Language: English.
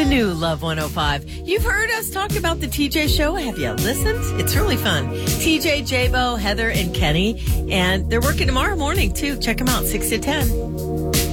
the new Love 105. You've heard us talk about the TJ show. Have you listened? It's really fun. TJ, J-Bo, Heather, and Kenny. And they're working tomorrow morning, too. Check them out, 6 to 10.